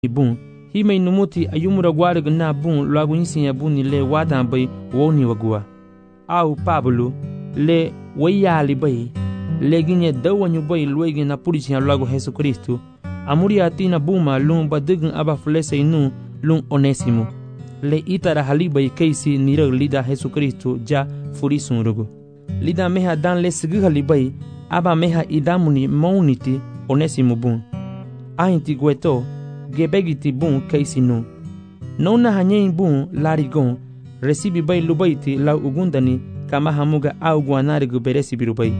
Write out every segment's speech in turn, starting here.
bun himay numuti ayumura gwarg na bun lagu insinya buni le wadan bay woni wagua au Pablo le wayali bay le ginye dawanyu bay luegi na purichi lagu Jesus Kristo amuri atina buma lun badugun aba flesa inu lun Onesimo le itara halibay kaisi nira lida Jesus Kristo ja furisun rugo lida meha dan le sigi halibay aba meha idamuni mauniti Onesimo bun ainti gueto gebegiti bun kaisi nu nona hanyen bun larigon recibi bay lubaiti lau ugundani kama hamuga au guanarigu beresi birubay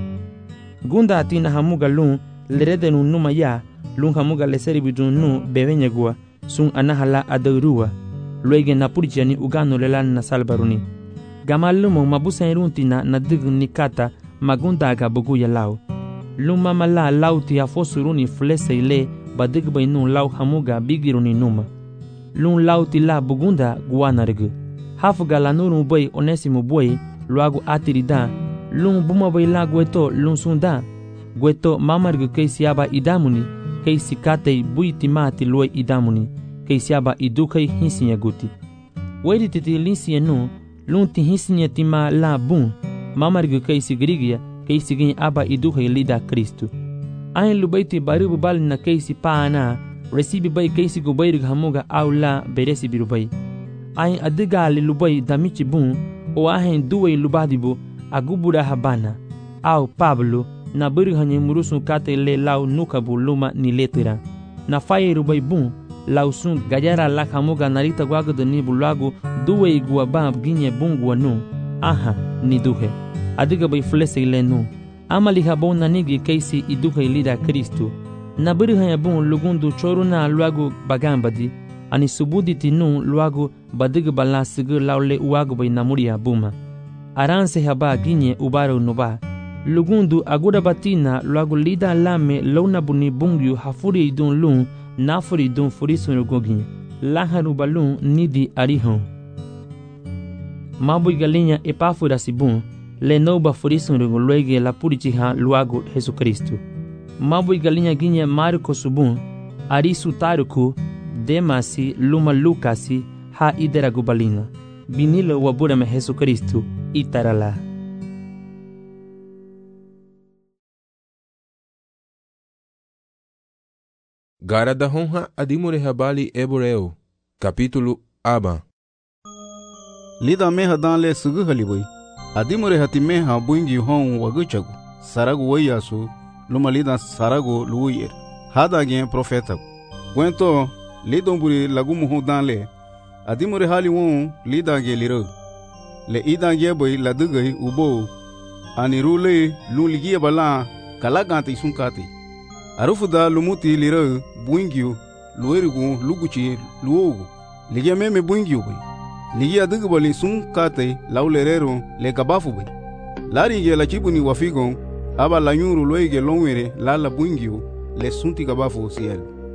gunda atina hamuga lun leredenu numa ya lun hamuga leseri bidun nu bevenyagua sun anahala adurua luege na purjani ugano lelan na salbaruni gamalumo mabusa runtina na digun nikata magunda ga buguya lau luma mala lauti afosuruni flese ile badig bay nun lau hamuga bigiruni numa lun lauti la bugunda guanarigu hafuga la nuru bay Onesimo boy luagu atirida lun buma bay la gueto lun sunda gueto mamargu kaisi aba idamuni kaisi katei buiti mati luay idamuni kaisi aba idukai hinsinya guti wedi titi linsinya nu lun ti hinsinya tima la bun mamargu kaisi grigia kaisi gin aba idukai lida Kristo ain lubaiti barubu bal na kaisi paana recibi bay kaisi gubayrig hamuga aula beresi birubay ain adigali lubay damichi bun o ahen duway lubadibu agubura habana au Pablo na buri hanye murusun kate le lau nukabu luma ni letira na faye rubay bun lau sun gajara la hamuga narita gwagdo ni bulagu duway guabab ginye bun guanu aha ni duhe adiga bay flese ile nu amali habon na nigi kaisi iduhe lida Kristo na buri hanye bun lugundu choruna luagu bagambadi ani subuditi nu luagu badig bala sigu laule uagu bay namuria buma aranse haba ginye ubaro nuba lugundu aguda batina luagu lida lame launa buni bungyu hafuri idun lun nafuri idun furisun gogin laharu balun nidi arihon mabu galinya epafura sibun le noba furisun luege la purichiha luagu Jesus Kristo mabu galinya ginye Marko subun arisu taruku Demasi luma Lukasi ha idera gubalina binilo wabura me Jesus Kristo itarala Gara da honra adimure habali Eboreu capítulo aba lida meha danle sugu haliboi adimure hati meha buingi hon waguchagu saragu wayasu luma lida saragu luyer hada gen profeta kwento lidomburi lagumu ho danle adimure hali won lida ge liro le ida ge boy ladugai ubo anirule luligie bala kalagante sunkati arufuda lumuti liro buingyu luerigu luguchi luogu ligia meme buingyu boy ligia dugu bali sunkate laulerero le kabafu boy lari ge la chibuni wafigon aba la nyuru loige longwere la buingyu le sunti kabafu siel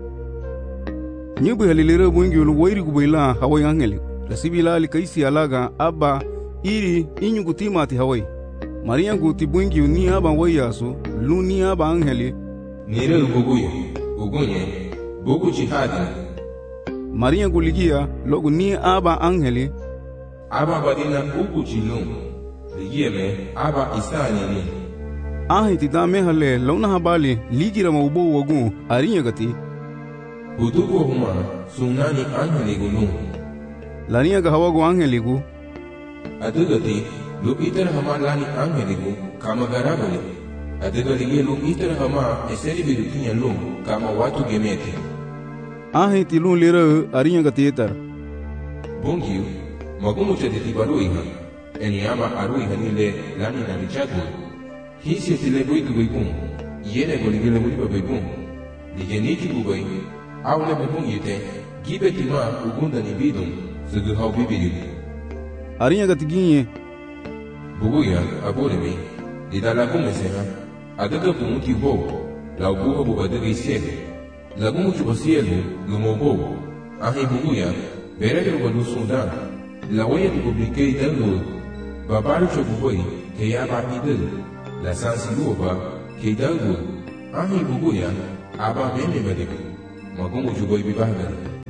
nyubu halilere buingyu lu wairigu boyla hawai angeli rasibila li kaisi alaga aba iri inyugu timati hawai maria guti buingyu ni aba wayasu lu ni aba angeli nire uguye ugunye bugu jihadi maria guligia logu ni aba angeli aba badina ugu jilum ligie me aba isani ni ahiti dame hale launa habali ligira maubo wagu arinya gati butugo huma sunani angeli gulum lania ga hawagu angeli gu adugati lu itar hama lani angeli gu kama garabali adugalige lu itar hama eseri bidukinya lu kama watu gemete ahiti lu lira arinya gati etar bungiu magumu chaditi baluiha eniama aruiha nile lani na richatu hisi tile buigu buibun yene goligele buiba buibun ligeniki bubai awle bubun yete gibe tima ugunda ni bidum sugu hau bibiri arinya gati ginye buguya aboremi didala kumeseha adaga bumuti bo la buho bubadaga isiele la bumuti basiele lumobo ahi buguya berege balu sundan la waya publique dango babalu chobubai ke yaba idel la sansiluba ke dango ahi buguya aba meme madek magumu jubai bibahgan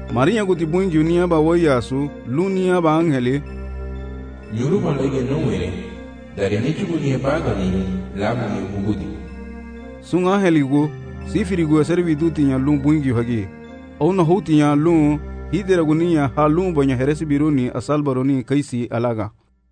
Maria guti bungi unia ba wayasu lunia ba angele Nyuru malege nowere dari ni chugu ni bagani lamu ni bugudi sunga heligo sifirigo servitu tinya lum bungi hagi ona hutinya lum hidera gunia halum banya heresi biruni asal baroni kaisi alaga.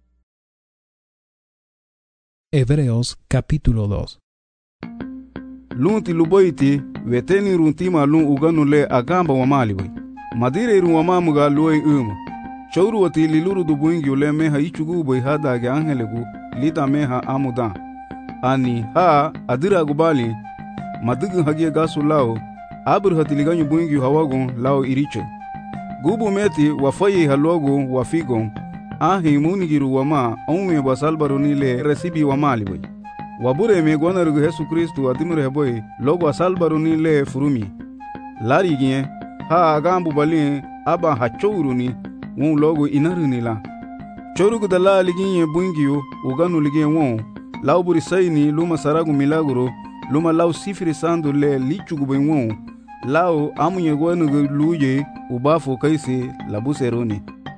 Hebreos capítulo 2. Lum ti luboiti veteni runtima lum uganu le agamba wa malibai madire ru wa mamuga luoi Chauru wati liluru du bungi ule meha ichugu boy hada ge angelegu lida meha amuda ani ha adira gubali madugu hagie gasu lao abur hatiliganyu bungi hawagon lao iriche gubu meti wafayi halogo wafigon ahi munigiru wama onwe basalbaroni le resibi wamali boy wabure me gonarugu Yesu Kristu adimure boy logo asalbaroni le furumi lari gien ha agambu bali aba hachouruni won logo inarini la chorugu dala liginye bungiyo uganu liginye won lauburi sayni luma saragu milagro luma lau sifiri sandu le lichugu ben won lau amunye gwanugu luye ubafu kaisi labuseroni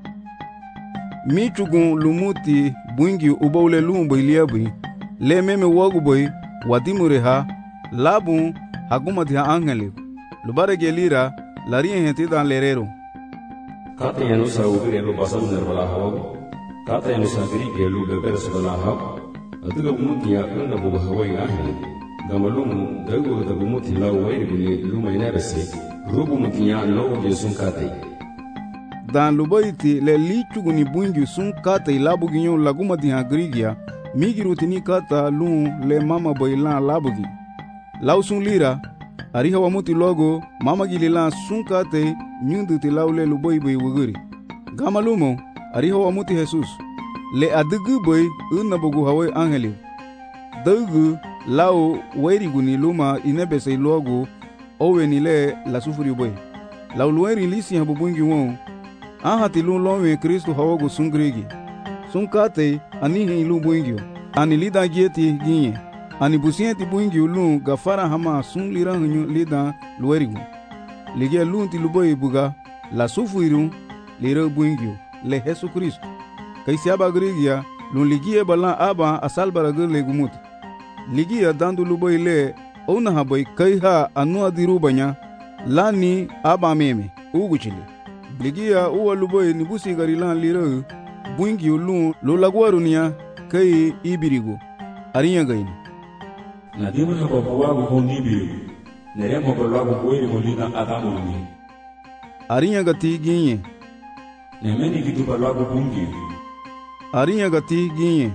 michugu lumuti bungi ubaule lumbo iliabi le meme wagu boy wadimure ha labu hagumati ha angeli lubare gelira lariye henti dan lerero Kata yang nusa ubiri lu pasal nervala hawa, kata yang nusa diri lu beber sebelah hawa, atuga bumuti ya unda buba hawa yang ahli, gamalumu dagu da bumuti lau wairi buni lu maina besi, rubu mutinya lau jesung kate. Dan lubaiti le lichugu ni bungi sun kate labu ginyo lagumati ha grigia, migiruti ni kata lu le mama boilan labugi. Lau sun lira, ariha wamuti logo mama gililan sun kate nyundu ti laule lu boy boy wuguri gamalumo ariho wamuti Jesus le adugu boy unna bogu hawe angeli dugu lau wairi guni luma inebese logo oweni le la sufuri boy lau lueri lisi habu bungi won ahati lu lowe Kristo hawogu sungrigi sunkate anihi lu bungio ani lida gieti ginye ani busienti bungi lu gafara hama sun lirangu lida luerigu ligia lunti luboy buga la sufuiru lira buingio le Yesu Kristo kaisi aba grigia lun ligia bala aba asalbara gele gumuti ligia dandu luboy le ona haboy kaiha anu adiru banya lani aba meme uguchile ligia uwa luboy nibusi garilan lira buingio lun lo lagwarunia kai ibirigo arinya gaini na dimu na babuwagu honibirigo Neremo berlagu kueri molina adamu ni. Arinya gati ginye. Nemeni gitu berlagu bungi. Arinya gati ginye.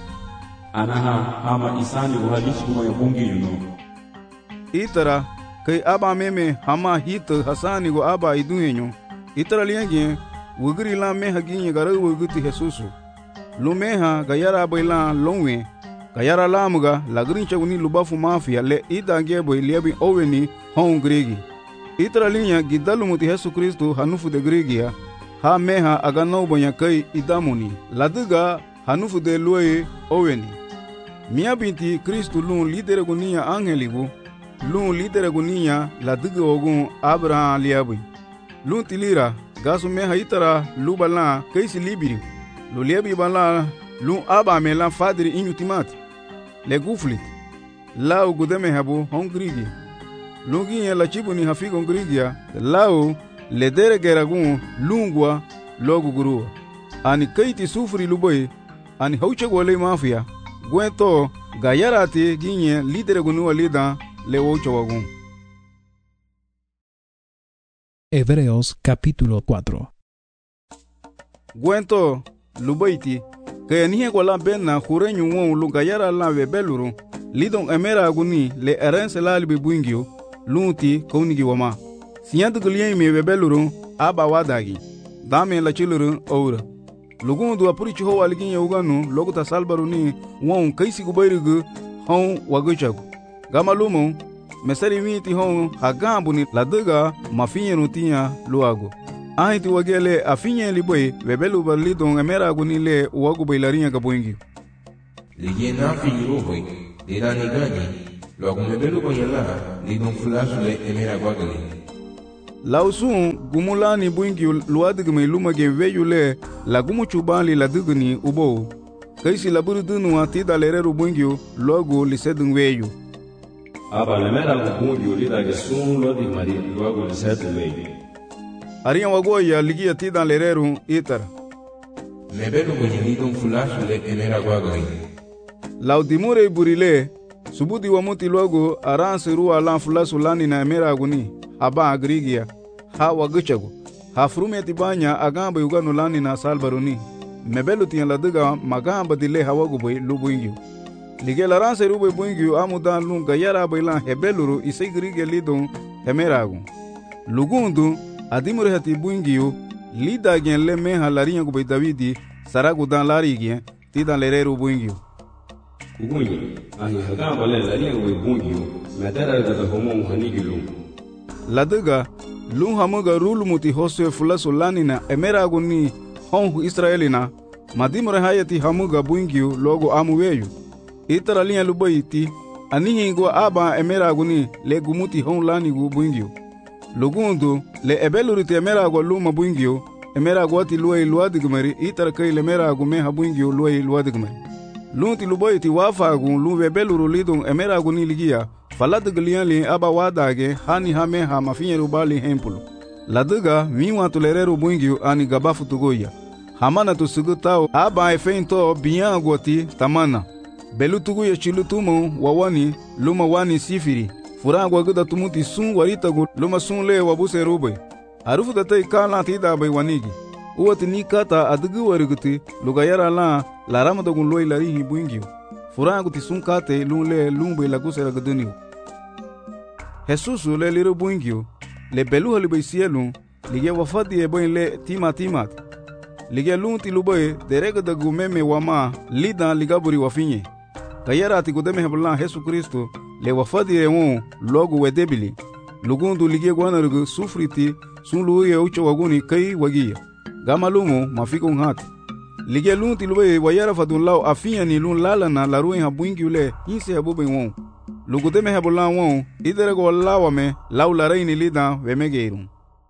Anaha hama isani uhalishi kuma ya bungi yuno. Itara kai aba meme hama hita hasani go aba idunyenyo. Itara liyenye wugri la meha ginye gara wuguti Jesusu. Lumeha gayara baila longwe. Kayara lamuga lagrin chaguni lubafu mafia le idange boy liebi oweni hon gregi itra linya gidalu muti Yesu Kristo hanufu de gregia ha meha agano bonya kai idamuni laduga hanufu de loye oweni mia binti Kristo lun lidere gunia angeligu lun lidere gunia laduga ogun Abraham liabi lun tilira gasu meha itara lubala kaisi libiri lu liebi bala lun aba mela fadri inutimati le guflit lao gudeme habu hongrigi lungi la chibuni hafigo ngrigia lao le dere geragun lungwa logu guru ani kaiti sufri luboy ani hauche gole mafia gwento gayarati ginye lidere gunu walida le ocho wagun. Hebreos capítulo 4. Gwento luboyti que nie gola benna hurenyu won lugayara la webeluru lidon emera aguni le erense la libi buingio lunti konigi wama siyantu glien me webeluru aba wadagi dame la chiluru oura lugundu apuri chiho waligin yuganu loguta salbaru ni won kaisi gubayrugu hon waguchagu gamalumo mesari miti hon hagambu ni laduga mafinyenu tinya luago ahiti wagele afinye liboy webelu balidon emera aguni le wagu bailarinya gaboingi ligie na finyo boy de dani gani lo agumebelu boyala lidon flash le emera gwagale Lausun gumulani buingi luadigme lumage veyule la gumuchubali la digni ubo. Kaisi laburu dunu atida lereru buingi logo lisedun weyu. Aba lemera buingi lida gesun lodi mari logo lisedun weyu. Ariyan wagoya ligi atida lereru itar. Mebelu mwenye lidon fulashu le emera gwagari. Laudimure burile subudi wamuti logo aranse ruwa lan fulasu lani na emera aguni. Aba agrigia ha waguchagu ha frumeti banya agamba yugano lani na salbaroni mebelu tiyan ladiga magamba dile hawagu boy lubuingi lige laranse rube buingi amudan lunga yara bailan hebeluru isaigrige lidon hemeragu lugundu adimure hati buingi lida gen le meha larinya go Davidi saragu dan lari gen tidan lereru buingi ugunyi ahi hagamba le larinya go buingi medara da homo hanigilu ladiga lun hamuga rulumuti hoswe fulasu lanina emeragu ni honhu israelina madimure hayati hamuga buingiu logo amuweyu itara linya lubayiti anihingo aba emeragu ni le gumuti hon lanigu buingiu lugundu le ebeluriti emeragu luma buingiu emeragu ati luwai luadigmari itara kai le emeragu meha buingiu luwai luadigmari lunti lubayiti wafagu luwe beluru lidun emeragu ni ligia faladiglianli aba wadage hani hame ha mafinyeru bali hempulu ladiga miwa tulereru buingiu ani gabafu tugoya hamana tusugutao aba efeinto biangoti tamana belu tuguya chilutumo wawani luma wani sifiri furagwa guda tumuti sun waritagu luma sun le wabuse rube arufu datai kala tida bai wanigi uwati nikata adigu wariguti lugayara la laramadagun loi larihi buingiu furaguti sun kate lunle lumbe lagusera guduniu Jesusu le liru buingiu le belu halibai sielu lige wafadi e boin le timat lige lunti lubai derega da gumeme wama lida ligaburi wafinye kayara ati gudeme heblan Jesu Kristo le wafadi e won logo wedebili lugundu lige gwanarugu sufriti sun luye ucho waguni kai wagia gama lumo mafiko ngati lige lunti lubai wayara fadun lao afinya ni lun lalana la ruin ha buingiu le inse habube won lugudeme hebulan won iderego lawame laula reini lida vemegeirun.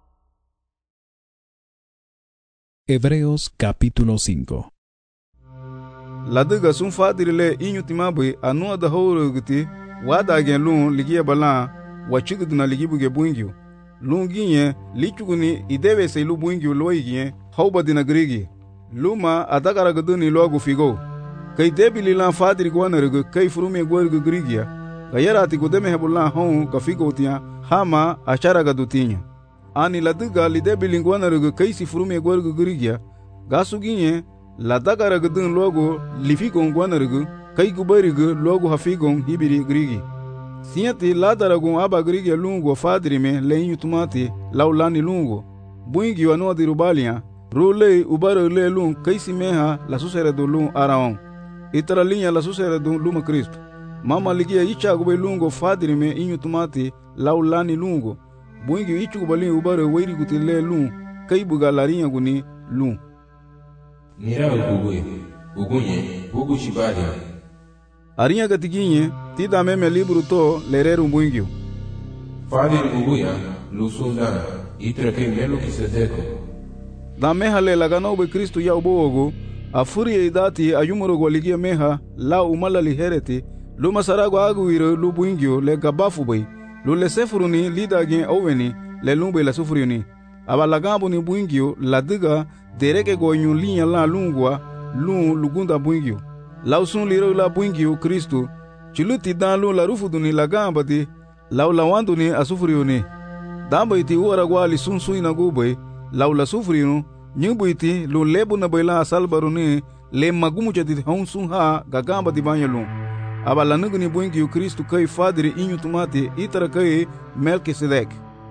Hebreos capítulo 5. Ladiga sun fadirile inyutimabe anua da howruguti wada gen lun ligia balan wachiguduna ligibuge buingiu lun ginye lichuguni idebe se lu buingiu loigie hawbadina grigi luma adagara guduni logu figo kai debili lan fadiri gwanargu kai furume gwargu grigia gayarati gudeme hebulan hon gafigotia hama achara gadutinya ani ladiga lidebi lingwanarugu kaisi furume gwargu gurigia gasuginye ladagara gudun logo lifigon gwanarugu kai gubarigu logo hafigon hibiri grigi siati ladaragun aba grigia lungo fadrime leinyutumati laulani lungo buingi wanua dirubalia rule ubaro le lung kaisi meha la susere do lung araon itara linya la susere do luma Kristo mama ligia ichagu be lungo fadirime inyutumati laulani lungo buingi ichugu balin ubaro weiri gutile lung kai buga larinya guni lung Nira ugunye bugu shibadia arinya gatiginye tida meme libru to lereru buingi Fadir uguya lusundana itra ke melo kisedeko da meha le lagano be Kristo ya ubogo afuri idati ayumuro goligia meha la umalali hereti luma sarago aguiro lu buingio le gabafu bay lu le sefuruni lida gen oweni le lumbe la sufuriuni aba lagambo ni buingio la diga dereke go nyun linya la lungwa lu lugunda buingio la usun liro la buingio Kristo chiluti dan lu la rufuduni lagamba di la ulawanduni asufuriuni damba iti uaragwa li sunsu inagubay la ula sufuriunu nyubuiti lu lebu na bayla salbaruni le magumu jadid honsun ha gagamba di banyalun aba lanugni buingi Kristo kai fadiri inyutumati itara kai Melkisedek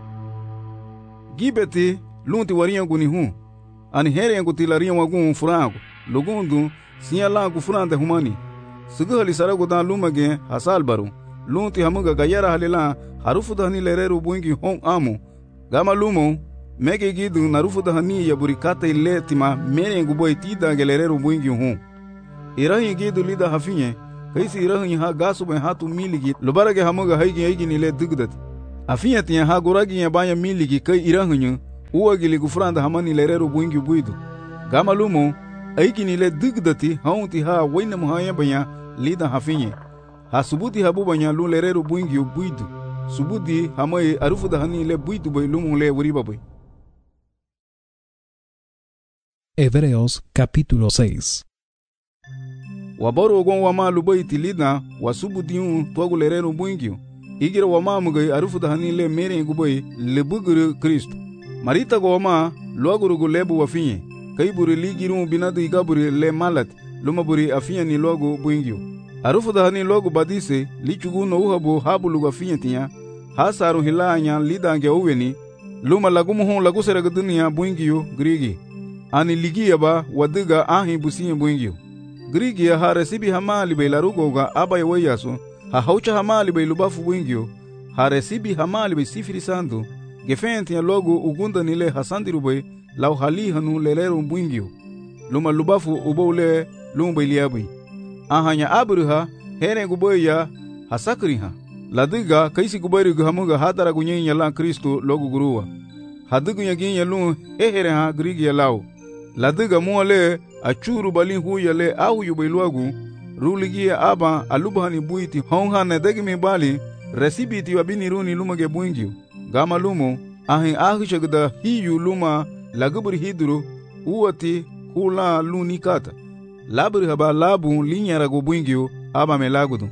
gibeti lunti warinha guni ani here nguti larinha wagun furango lugundu sinya langu furande humani suguhali sarago dan lumage hasalbaru lunti hamuga gayara halila harufu dahani lereru buingi hon amu gama lumo mege gidu narufu dahani yaburikata ile tima mere nguboy tida gelereru buingi irahi gidu lida hafinye kaisi irahi ha gasu ben hatu miligi lubarage hamuga haigi nile dugdat Afinya tiya haguragi ya banya miliki kai irangunyu, uagili gufranda hamani lerero buingi buidu. Gama lumo, aikini le digdati haunti ha waina muhaya banya lida hafinye. Ha subuti habu banya lu lerero buingi buidu. Subuti hamai arufuda hani le buidu bay lumo le wuriba bay. Hebreos capítulo 6. Wabaru ogon wama lubai tilida wasubudiun tuagu lerero buingi. Igira wama mugai arufuda hani le mere gubai le buguru Kristo. Marita go wama luaguru gu lebu wafinye. Kaiburi ligiru binadu igaburi le malat lumaburi afinya ni luagu buingi. Arufuda hani luagu badise lichugu no uhabu habulu afinya tiya. Hasaru hilanya lidange uweni luma lagumu lagu seraga dunia buingi grigi. Ani ligia ba wadiga ahi busiye buingi. Grigi ha resibi hamali bay larugoga abay wayaso. Ha haucha hamali bay lubafu buingi. Ha resibi hamali bay sifiri sandu. Gefenti ya logo ugunda nile hasandiru bay lau hali hanu lelero buingi. Luma lubafu ubole lumba iliabi. Ahanya abruha here guboy ya hasakriha. Ladiga kaisi gubayri guhamuga hadara gunyen ya la Kristo logo guruwa. Hadigu ya ginya lu hehere ha grigi ya lau. Ladiga muale achuru balin huya le au yubailuagu ruligi ya aba alubahani buiti honga na degimi bali resibiti wabini runi lumage buingi. Gama lumo ahi ahishagda hiyu luma lagubri hidru uwati hula luni kata. Labri haba labu linyara go buingi aba melagudu.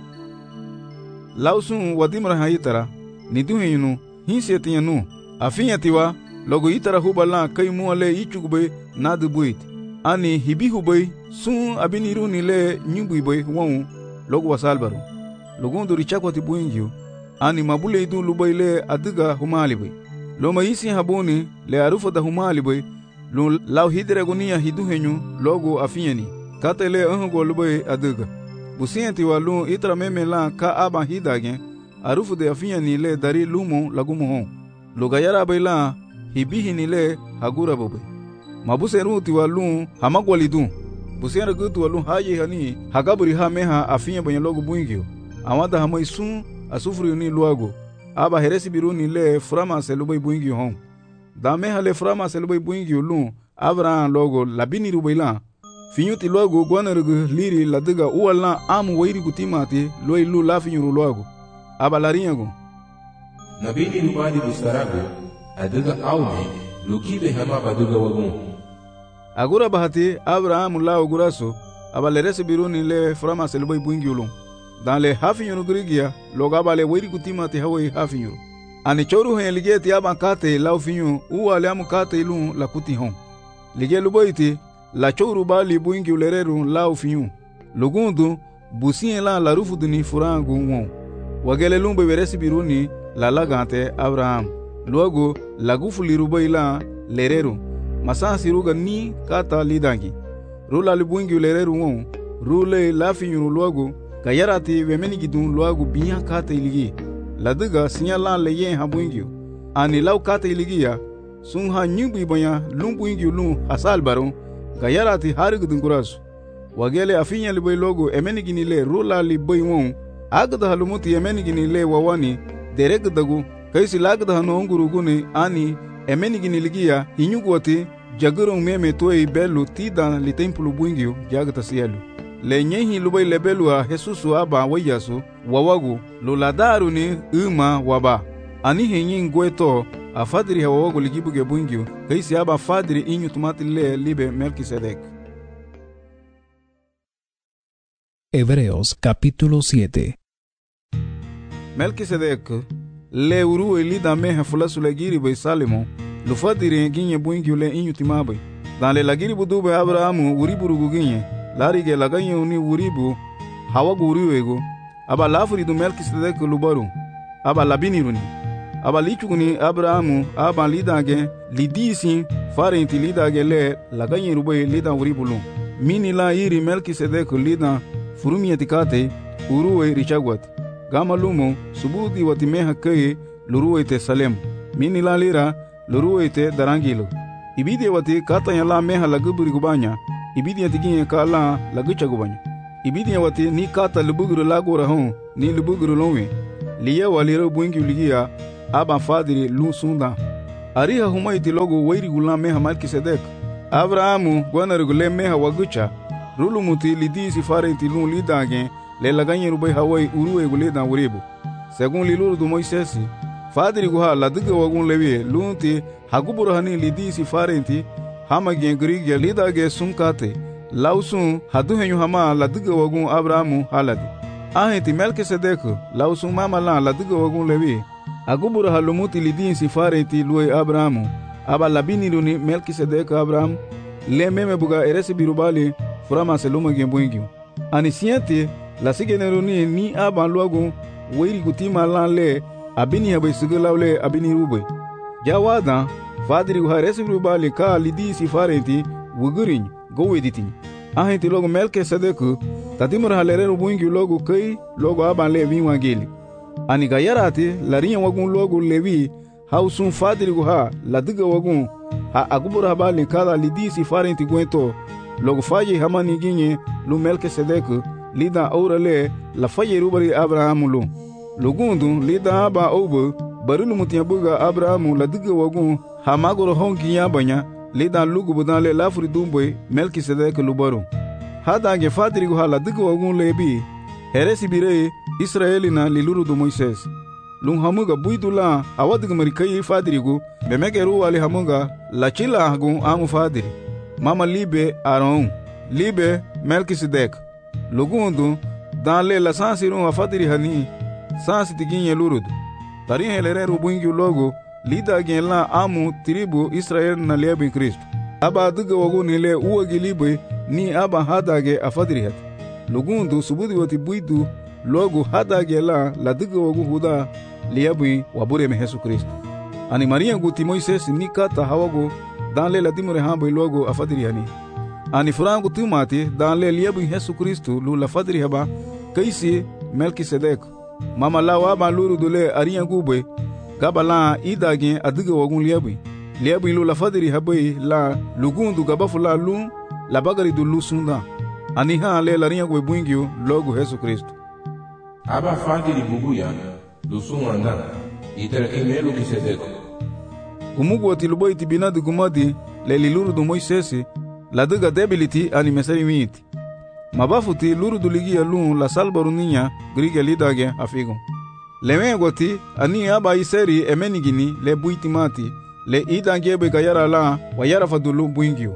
Lausun wadimra hayitara niduhinu hinsiyatiyanu afinyatiwa logo itara hubala kai muale ichugube nadu buit. Ani hibi hubay sun abiniru nile nyubu bay won logo wasalbaru. Logundu richakwati buingiu. Ani mabule idu lubay le adiga humali bay. Loma isi habuni le arufa da humali bay. Lu lau hidre gonia hiduhenyu logo afinyani. Kata le anhugo lubay adiga. Busienti wa lu itra meme la ka aba hidage arufu de afinyani le dari lumo lagumo hon. Lugayara bay la hibihi nile hagura bobe. Mabuseru tiwalu hamagwalidu. Busera gutu walu haye hani hagaburi ha meha afinya banya logo buingio. Amada hamai sun asufuri ni luago. Aba heresi biru ni le frama selubai buingio hon. Da meha le frama selubai buingio lu Abraham logo labini rubaila. Finyuti luago gwanerugu liri ladiga uwala amu wairi kutimati loi lu la finyuru luago. Aba larinyago. Nabini rubadi bustarago adiga aume lukibe hama baduga wagun. Agura bahati Abraham la oguraso abalerese biruni le frama selubai buingiulu. Dan le hafinyuru grigia loga bale wairi kutimati hawai hafinyuru. Ani choru hen lige ti aba kate la finyu uwa le amu kate ilu la kuti hon. Lige luboiti la choru bali buingiu lereru la finyu. Lugundu busien la rufu duni furangu won. Wagele lumbe veresi biruni la lagante Abraham. Luego lagufu lirubai la lereru. Masasi ruga ni kata lidangi. Rula libuingi lereru won. Rule la finyuru luego. Gayarati wemeni gidun luego biya kata iligi. Ladiga sinyala leyen habuingi. Ani lau kata iligi ya. Sunha nyubi banya lumbuingi lum hasal baron. Gayarati harigudun kurasu. Wagele afinya libai logo emeni gini le rula libai won. Agda halumuti emeni gini le wawani. Derek dagu. Kaisi lagda hano onguruguni ani emeni gini ligia hinyugwati jagurong meme toei belu tida li templu buingio jagta sielu. Le nyehi lubai lebelu a Jesusu aba wayasu wawagu luladaru ni uma waba. Ani henyi ngweto a fadri hawawagu ligibuge buingio kaisi aba fadri inyu tumati le libe Melquisedec. Hebreos capítulo 7. Melquisedec le uru elida meha fulasu legiri bay Salimo lufadiri ginye buingi le inyu timabe dan le lagiri budube Abrahamu uribu ginye larige laganye uni uribu hawagu uriwego aba lafuri du Melquisedec lubaru aba labiniruni aba lichuguni Abrahamu aba lidage lidisi farenti lidage le laganye rubai lida uribulu mini la iri Melquisedec lida furumietikate uruwe richagwat Gama lumo subudi watimeha keye luruete Salem. Mini la lira luruete darangilo. Ibidi wati kata ya la meha laguburi gubanya. Ibidi ya tiginye ka la lagucha gubanya. Ibidi ya wati ni kata lubuguru lagura hon ni lubuguru lonwe. liya walira buingi ligia aban fadiri lu sunda ariha humaiti logo wairi gulam meha Melkisedek Abrahamu gwanarigule meha wagucha rulumuti lidi sifarenti lu lidage le laganye rubai hawai uruwe guleda wuribu según liluru du Moisesi fadiri guha ladiga wagun lewi lunti haguburahani lidi sifarenti hama gen grigya lidage sumkate lausun haduhenyu hama ladiga wagun Abrahamu haladi ahenti Melkisedek lausun mama la ladiga wagun lewi aguburaha lumuti lidi sifarenti luwe Abrahamu aba labini duni Melkisedek Abraham le meme buga eresi birubali furama seluma gembuingiu ani siente la sigeneruni ni aban luagu weiri gutima lan le abini habe sigulawle abini rubay jawada fadiri gu eresi birubali ka lidi sifarenti wugurin goweditin ahenti logo Melkisedek tatimura halere rubuingiu logo kai logo aban le winwangeli ani gayarati larinya wagun logo lewi hausun fadiri gu ladiga wagun agubura habali kada lidi sifarenti gwento logo faye hamani ginye lu Melkisedek lida aurale la faye rubari Abrahamu lu lugundu lida aba obo barilu mutia buga Abrahamu ladiga wagun hamagoro honki yabanya lida lugu budale lafri dumboy Melkisedek lubaru hadange fadiri gu ladiga wagun lebi heresi bire Israelina liluru du Moises lung hamuga buidula awadiga marikai fadirigu bemegeru wali hamuga la chila hagun amu fadiri mama libe Aaron libe Melkisedek lugundu danle la sansiru afadiri hani sansi tiginye lurudu tari helereru buingi logo lida genla amu tribu Israel na liebe Kristo aba diga wagun ile uwagi libe ni aba hadage afadiri hat lugundu subudi wati buidu logo hadage la diga wagun huda liabi wabure me Yesu Kristo ani Maria guti Moises ni kata hawago danle la dimure hambo logo afadiri hani ani furangu timati danle liabi Yesu Kristo lu la fadiri haba kaisi Melkisedek mama la wa luru dole ariya gube gabala idage adiga wagun liabi lu la fadiri habai la lugundu gabafula lu la bagari du lu sunda ani ha le la riya gwe buingio logo Yesu Kristo aba fadiri bubuya do sumanda itara emelo Melkisedek umugu atiluboy tibinadi gumadi le liluru du Moisesi la diga debility ani mesari witi mabafuti luru du ligia lun la salbaru ninya griga lidage afigo lewe goti ani aba iseri emenigini le buitimati le idangebe gayara la wayara fadulu buingio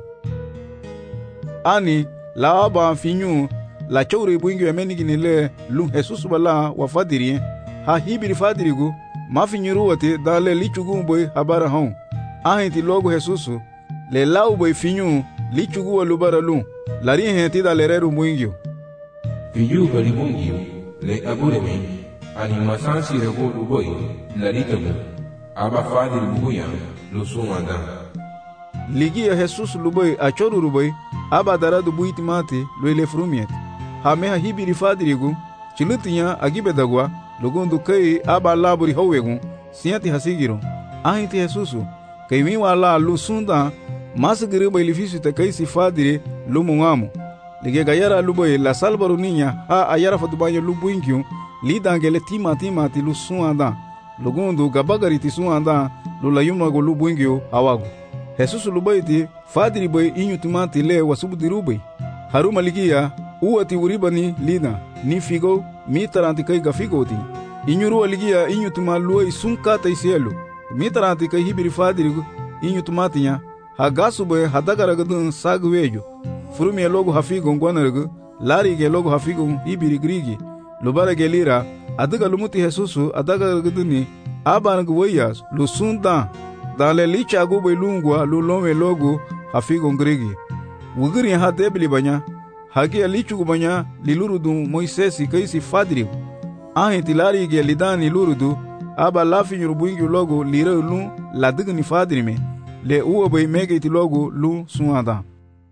ani la aba finyu la chowre buingio emenigini le lun Jesus bala wa fadiri ha hibiri fadirigu mafinyiru wate dale lichugu boy habara hon ahenti logo Jesus le lau boy finyu lichugu walubara lu lari henti dale reru muingio finyu bali muingio le aburemi ani masansi rego lu boy lari tabu aba fadiri buya lu sumanda ligi ya Jesus lu boy achoru lu boy aba daradu buitimati lu le frumiet ha meha hibiri fadirigu chilutinya agibedagwa lugundu kai aba laburi howegu siati hasigiro ahiti Jesusu kai mi wala lu sunda masgiri bailifisu te kai sifadire lumungamu lige gayara luboy la salbaru ninya ha ayara fadubanyo lubuingyu lidangele timati lu suanda lugundu gabagari ti suanda lu layuma go lubuingyu awagu Jesusu lubayti fadiri boy inyutumati le wasubudirubay haruma ligia uati uribani lina ni figo mitaranti kai gafigoti inyuru aligia inyutuma luoi sunkata isielu mitaranti kai hibiri fadirigu inyutumatinya hagasu boy hadagaragadun sagwejo furumi logo hafigo ngwanargu lari ge logo hafigo hibiri grigi lubara gelira adaga lumuti Jesusu adagaragaduni abangu wayas lusunda dale licha go lungwa lulome logo hafigo grigi wugiri ha debli banya hagi alichu banya lilurudu Moisesi kaisi fadirigu ahenti lari ge lidani lurudu aba lafi nyurubuingi logo lire lu la digni fadirime le uwa bay megeti logo lu suada.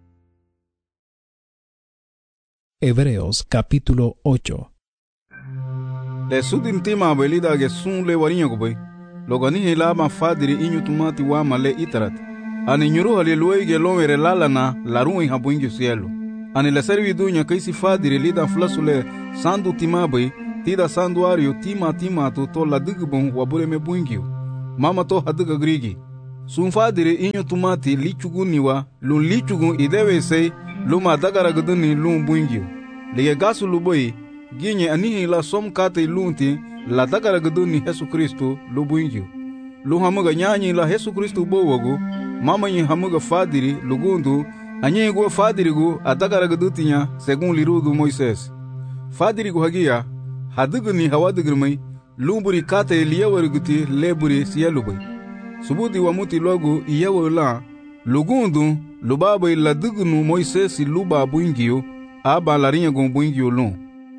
Hebreos capítulo 8. Le sudin tema belida ge sun le warinya go bay logo ni helama fadiri inyutumati wa male itarat ani nyuru hale luoi ge lomere lalana larui habuingi cielo ani la servi dunya kaisi fadiri lida flasule sandu timabay tida santuario tima to ladigubon wabureme buingio mama to hadiga grigi sunfadire inyo tumati lichuguniwa lun lichugun idewe sei luma dagara guduni lun buingio lige gasu luboi ginye anihi la som kate lunti la dagara guduni Yesu Kristo lu buingio lu hamuga nyanyi la Yesu Kristo bowogu mama nyi hamuga fadiri lugundu anye go fadirigu adagara gudutinya segun lirudu Moises fadirigu hagia haduguni hawadigirmai lumburi kate liyawariguti leburi siyalubai subudi wamuti logu iyawala lugundu lubabai ladugunu Moises luba buingio aba larinha gon buingio lun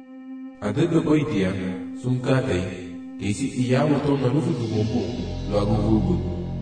adaga boitia sunkate kesi iyawa to na rufu gumbu logu gugu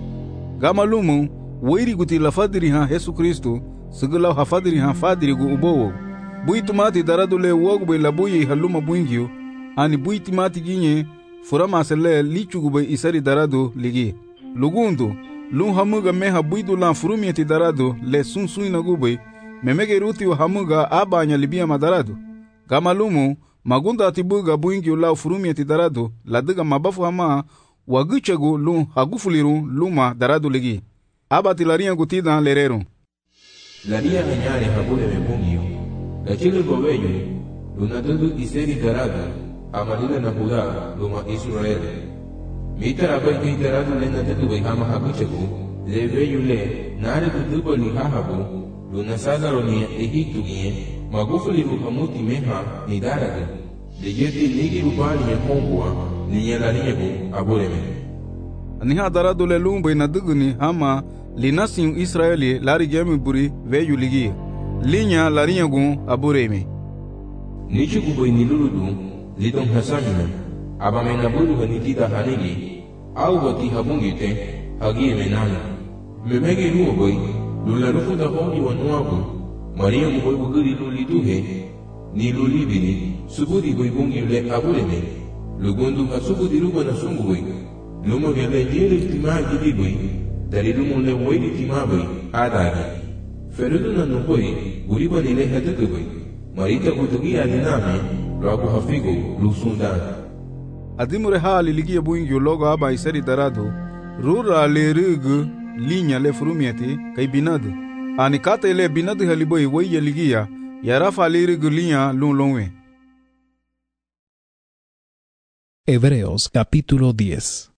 gamalumu wairiguti la fadiri ha Yesu Kristo sigula ha fadiri ha fadirigu ubowo buitumati daradule wogbe labuyi haluma buingio ani buitimati ginye furama sele lichugube isari darado ligi lugundu lun hamuga meha buidu lan furumieti darado le sunsuina gube memege ruti wa hamuga abanya libia madarado gamalumu magunda atibuga buingio la furumieti darado ladiga mabafu hama waguchegu lun hagufuliru luma darado ligi abati laria gutida lerero laria menyare habule mebungio la chile gobeyo lunadadu iseri darado amalila na Judá luma Israel mitara bai kai darado le na dadu bai hama haguchegu le veyu le nare duduba li hahabu luna sadaro ni Egiptu gie magufuli ruhamuti meha ni daraga le yeti nigi rubani ya hongwa ni yalariegu abureme aniha darado le lumbai na duguni hama linasin Israeli lari gemi buri veyu ligi linya lariegu abureme nichu kubai niluludu lidong hasamina abamena bulu ganitida hanigi au gati habungite hagie menana memege luobai lula rufuda honi wanuabu maria mubai wuguri luliduhe ni lulibini subudi bai bungi le abuleme lugundu hasubudi ruba na sumbubai lumo gele jere tima gidibai dari lumo le waidi tima bai adari ferudu na nubai guriba nile hatakubai marita kutugi aliname logo hafigo lusundan adimure hali ligia buingio logo aba isari darado rura le rugu linya le furumieti kai binadu ani kate le binadu haliboi weye ligia yarafa le rugu linya lunlonwe. Hebreos capítulo 10.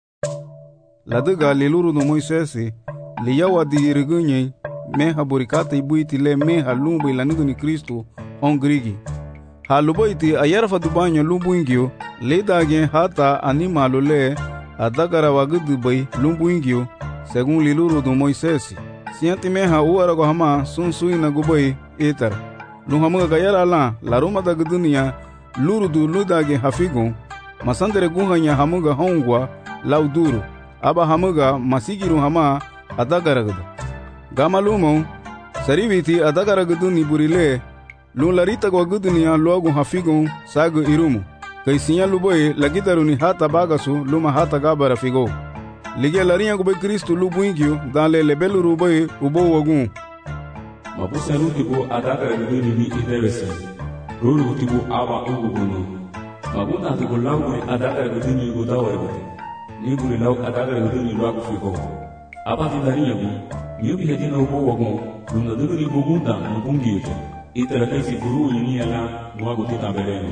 La duga le luru no Moises liyawa di rugunye meha burikate ibuiti le meha lumbu ilanugu ni Kristo on grigi haluboiti ayarfa dubanyo lumbuingio ledage hata animalo le adagara wagudubai lumbuingio según liluru do Moises sianti meha uarago hama sunsuina gubai etar luhamuga gayara la ruma da gudunia luru du ludage hafigo masandere guhanya hamuga hongwa lauduru aba hamuga masigiru hama adagara gudu gamalumo saribiti adagara guduni burile lun larita kwa gudunia logu hafigo sagu irumu kaisinya luboy lagitaruni hata bagasu luma hata gabara figo lige laria gube Kristo lubuingio dans le lebelu ruboy ubo wagun mabusa rutibu adagara guduni ni idewese rutibu aba ugunu mabunda tibu langu adagara guduni gudawa ni buri law adagara guduni logu figo aba tidaria bu nyubi hedina ubo wagun luna duguni bugunda mbungio itarakasi furu yini ala mwago titabeleno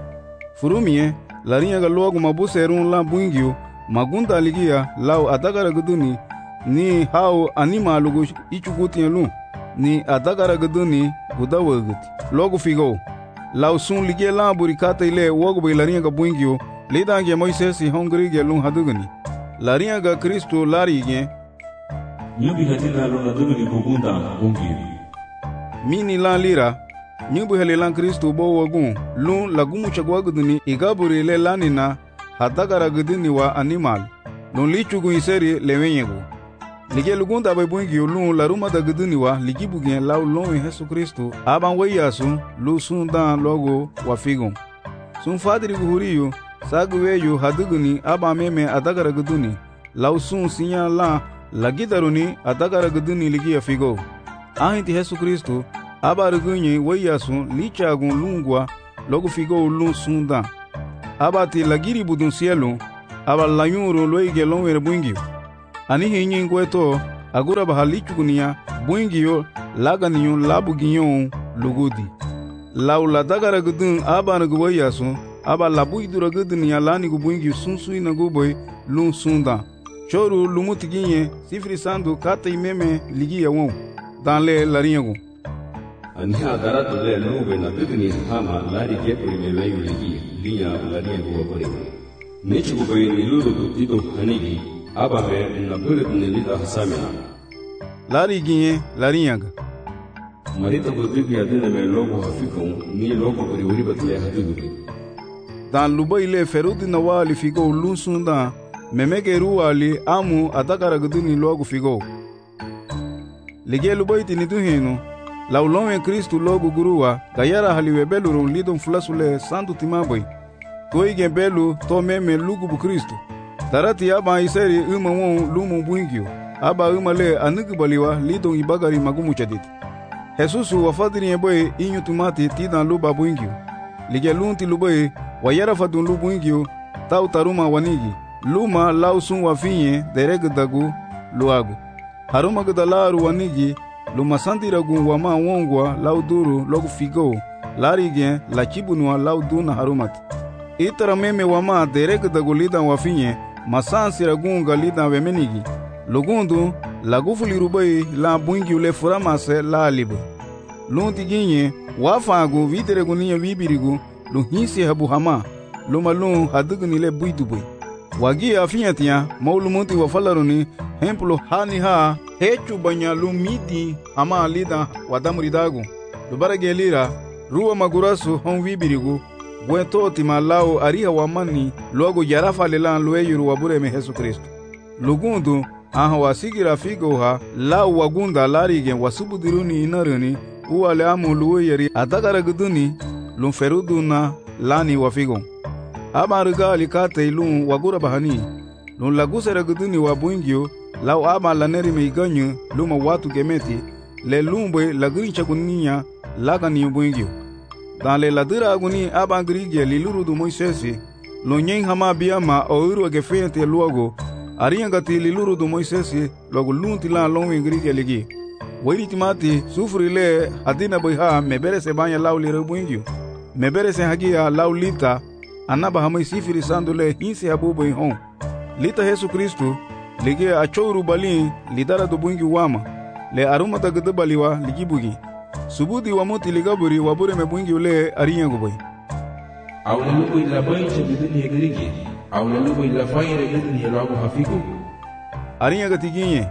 furumie larinha ga logo mabuse erun la buingio magunda ligia lau adagara guduni ni hau anima lugu ichuguti lu ni adagara guduni gudawaguti logo figo lau sun ligia la burikata ile wogo be larinha ga buingio lidange Moises hongri ge lu haduguni larinha ga Kristo larige nyubi hadina lu naduguni bugunda bungio mini la lira nyubu hele lan Kristo bo wagun lun lagumu chagwa guduni igaburi le lanina hadagara guduni wa animal lun lichugu iseri lewenyego lige lugunda bai bungi lun laruma da guduni wa ligibugen lau lon Yesu Kristo aban weyasu lu sundan logo wa figon sun fadiri guhuriyo saguweyo haduguni aba meme adagara guduni lau sun sinya la lagidaruni adagara guduni ligi ya figo ahinti Yesu Kristo abarugunye weyasun lichagun lungwa logo figo lun sunda abati lagiri budun cielo aba layuru loige lonwere buingio ani hinyi ngweto agura bahalichukunia buingio laganiyo labuginyo lugudi laula dagara gudun aba na guwayasu aba labuidura gudunia lani gubuingio sunsui na guboy lun sunda choru lumutiginye sifri sandu kata imeme ligia won danle lariyagu ani agara to le lube na bidni hama lari ke ko le layu ligi liya lariyagu wabore nechi ko be ni lulu to tito hanigi aba be na bulut ne lida hasamina lari ginye lariyaga marita ko bibi adena me logo hafikon ni logo bari wuri batle hadidu dan lubai le ferudi na wali figo lunsunda memegeru wali amu atakara guduni logo figo lige lubai tini duhino laulome Kristu logo guruwa gayara haliwe beluru lidon fulasule sandu timaboy toige belu to meme lugu bu Kristu darati aba iseri uma won lumu buingio aba uma le anugubaliwa lidon ibagari magumu chaditi Jesusu wafadiri eboy inyu tumati tidan luba buingio lige lunti lubai wayara fadun lu buingio tau taruma wanigi luma lausun wafinye dereg dagu luagu haruma gudalaru wanigi luma sandiragu wama wongwa lauduru logu figo larige la chibunwa lauduna harumat itara meme wama dereg dagu lidan wafinye masansiragunga lidan wemenigi lugundu lagufuli rubai la buingi ule furamase la alibu lunti ginye wafagu videregu niya vibirigu lu hinsi habu hama luma lun hadugni le buidubui wagi afiyatia maulumunti wafalaruni hemplo hani ha hechu banya lumidi ama lida wadamuridagu lubarage lira ruwa magurasu hon vibirigu bwento timalao ariha wamani logo yarafa lelan lueyuru wabure me Yesu Kristo lugundu aha wasigira figoha la wagunda larige wasubudiruni inaruni uwale amu lueyeri atagara guduni lumferuduna lani wafigo aba rigali kate ilun wagura bahani lun lagusera guduni wabuingio lau aba laneri meiganyu luma watu gemeti le lumbe lagrincha gunia lagani buingio dan le ladira aguni aba grige liluru du Moisesi lonyen hama biama oiru agefente luogo ariangati liluru du Moisesi logo lunti la lonwe grige ligi weri timati sufri le adina boyha mebere se banya lau le buingio mebere se hagia lau lita anaba hamai sifiri sandule hinsi habubo hon lita Yesu Kristu lige achouru bali lidara do bungi wama le aruma ta gdbaliwa ligibugi subudi wamuti ligaburi wabure me bungi ule ariyango boy awle lugo ila bayche bidni egrigi awle lugo ila fayre bidni lagu hafiku ariyango tiginye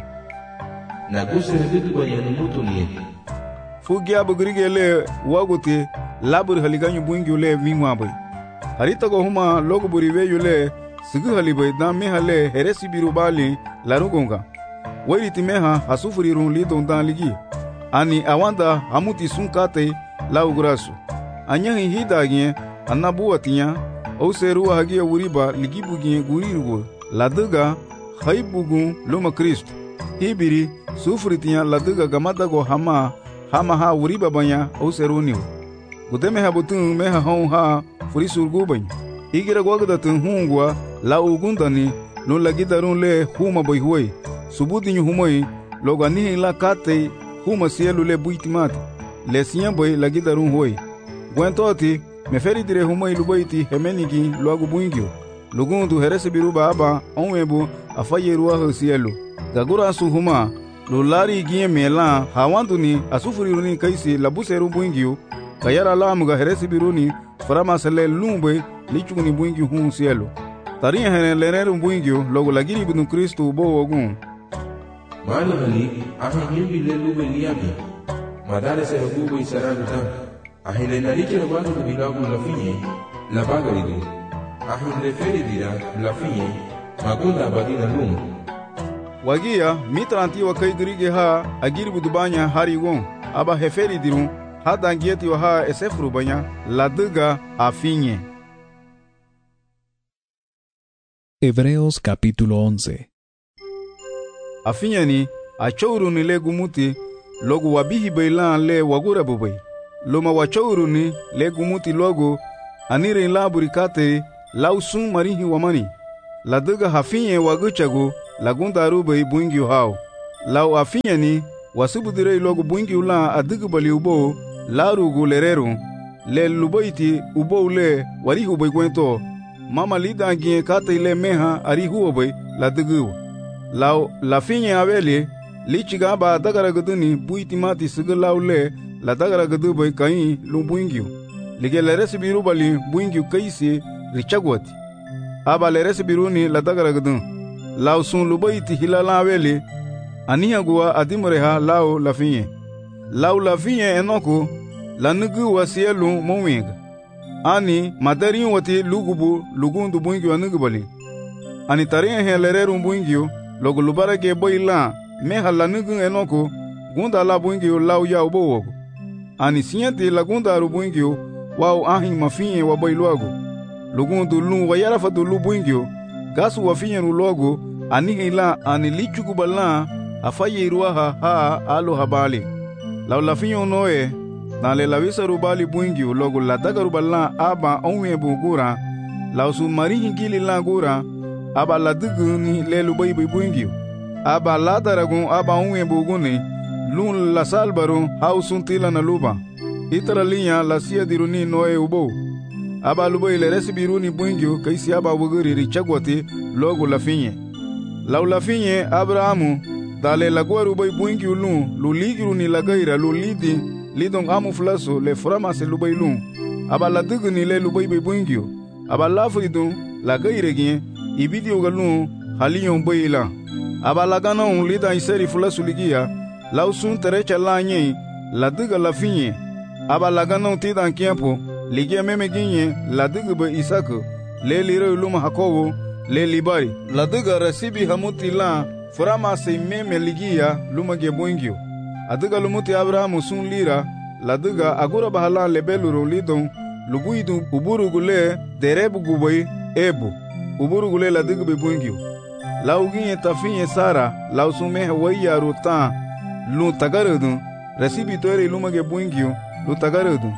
na kusere bidgo ya numutuni fugi abugrige le wagote labur haliganyu bungi ule wingwa boy harita go huma logo buriwe yule sigu halibai da mehale heresi birubali larugonga wairiti meha hasufuri runli dondan ligi ani awanda hamuti sunkate laugurasu anyahi hidagye anabuatinya ouseru hagia wuriba ligibugie gurirugo laduga haibugu luma Kristo hibiri sufuritinya laduga gamadago hama ha wuriba banya ouseruniu gudeme habutun meha hon ha furisurgubany igira gwagdatun hungwa la ugundani no lagidarun le huma boy huoi subudi nyu humoi logani la kate huma sielu le buitimat le sien boy lagidarun huoi gwentoti meferi dire humoi lubaiti hemenigi logu buingio lugundu herese biruba aba onwebu afayeru a sielu gagura su huma lo lari gie mela hawanduni asufuri kaisi labuseru buingio kayara lamuga herese biruni farama sele lumbe lichuni buingi hun sielu tariya hene leneru buingio logo lagiri bidun Kristu bo ogun mali hali ahi nyimbi le lube liyabi madare se hubu isaragu tam ahi le nariche le wadu bilagu lafinye la bagaridu ahi le feri dira lafinye magunda badina lum wagia mitranti wa kai dirige ha agiri budubanya harigon aba heferi dirun hada ngieti wa ha esefru banya laduga afinye. Hebreos capítulo 11. Afinyani achouru ni le gumuti logo wabihi bailan le wagura bubai loma wachouru ni le gumuti logo anire laburi kate lau sun marihi wamani. La duga hafinye waguchagu lagundaru bai buingi hao. Lau afinye ni wasubudire logo buingi ula adugu bali ubo larugu lereru. Le lubaiti ubo le warihu bai kwento. Mama lida gie kata ile meha arihu obai la dugu. Lau lafinye aveli lichiga ba dagaraguduni buiti mati sugu lau le la dagaragadu bai kai lu buingi. Lige le resibiru bali buingi kaisi richagwati. Aba le resibiruni la dagaragudun. Lau sun lubaiti hilala aveli aniya guwa adimureha lau lafinye. Lau lafinye enoku la nugu wa sielu mowinga. Ani madarin wati lugubu lugundu buingi wa nugu bali. Ani tarin he lereru buingi logo lubarage boy la meha la nugu enoku gunda la buingi lau ya ubo wogu. Ani sinyati la gunda aru buingi wau ahin mafinye wa boy luagu. Lugundu lu wa yarafatu lu buingi gasu wa finye luagu ani hila ani lichugu bala afaye iruaha ha alu habali. Lau la finye noe na le lavisa rubali buingi logo la daga rubala aba onwe bugura lau su marihi gili la gura aba la dugu ni le lubai buingi aba la daragun aba onwe buguni lun la salbaru hausun tila na luba itara linya la siya diruni noe ubo aba lubai le resibiruni buingi kaisi aba buguri richagwati logo la finye. Lau la finye Abrahamu dale la gua rubai buingi lun lu ligiru ni la gaira lu lidi lidong amu flaso le frama se lubai lun aba la dugu ni le lubai buingi aba la fridun la gaire gien ibidi ogalun haliyon baila aba la ganon lida iseri flaso ligia lausun terecha la nye la duga la finye aba la ganon tidan kiempo ligia meme ginye la dugu ba Isaka le lire luma Hakobo le libari la duga resibi hamuti la frama se meme ligia luma ge buingi aduga lumuti Abrahamu sun lira la duga agura bahala lebeluro lidon lubuidu uburugule derebu gubai ebu uburugule la duga be buingi la uginye tafinye Sara la usume waya ruta lu tagarudu resibi toire luma ge buingi lu tagarudu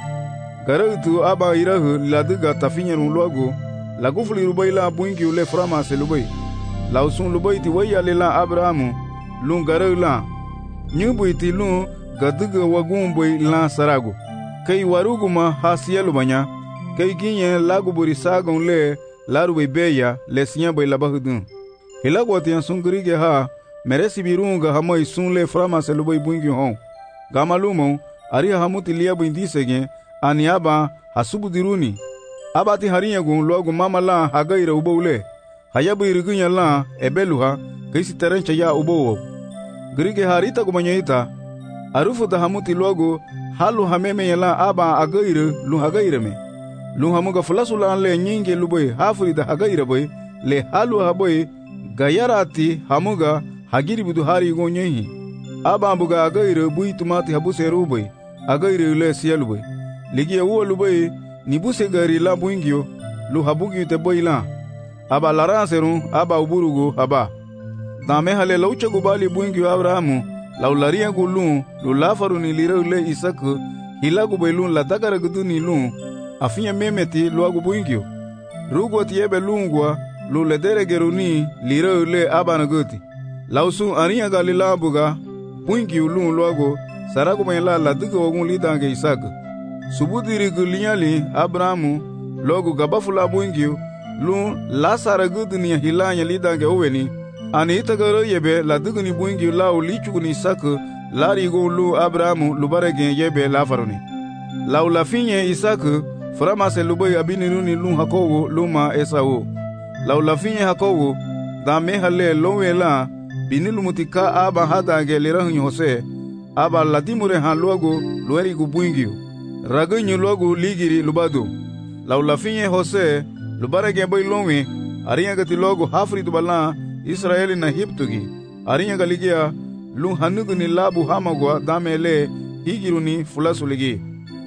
garutu aba irahu la duga tafinye luago la gufuli rubai la buingi le frama se lubai la usun lubai ti waya lela Abrahamu lu garu la nyubu ti lu gaduga wagumboi la sarago kai waruguma hasielu banya kai ginye lagu buri sagon le larubai beya le sinya bai labahudun hilagwati an sungrige ha meresi birunga hamoi sun le frama se lubai buingi hon gamalumo ari hamuti liabu indisege aniaba hasubudiruni abati hariyagun logu mama la hagaira ubole hayabu irigunya la ebeluha kaisi terencha ya ubowo grige harita gumanyaita arufu da hamuti logu halu hameme yala aba agaire lu hagaire me lu hamuga fulasula le nyinge luboy hafuri da hagaire boy le halu haboy gayarati hamuga hagiri budu hari gonyehi aba ambuga agaire bui tumati habuse ruboy agaire le sielu boy ligi wo luboy ni buse gari la buingio lu habugi te boy la aba laranseru aba uburugo haba dame hale laucha gubali buingio Abrahamu laularia gulun lu lafaru ni lire Isaka hilagu belun la dagara guduni lun afinya memeti lu agu buingio rugo tiebe lungwa lu ledere geruni lire abanaguti lausu aniya galila buga buingio lun lu agu saragu mela la duga wagun lidange Isaka subudiri gulinyali Abrahamu logu gabafula buingio lun la saraguduni hilanya lidange oweni ani itagaro yebe la duguni buingi lau lichuguni Isaka larigo lu Abrahamu lubarege yebe la faruni lau la finye Isaka frama se lubai abiniruni lu Hakobo luma Esau lau la finye Hakobo da mehale lowe la binilu mutika aba hadange lirahun Hose aba ladimure han luago luerigu buingi ragunyu luago ligiri lubado lau la finye Hose lubarege boy lowe ariyagati luago hafri dubala Israeli na hiptugi arinya galigia lu hanuguni labu hamagwa damele higiruni fulasuligi